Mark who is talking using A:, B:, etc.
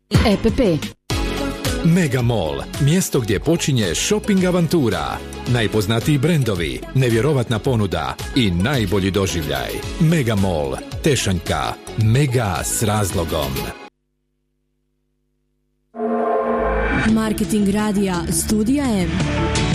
A: EPP.
B: Mega Mall, mjesto gdje počinje shopping avantura. Najpoznatiji brendovi, nevjerovatna ponuda i najbolji doživljaj. Mega Mall, Tešanjka, mega s razlogom.
C: Marketing radija Studija M.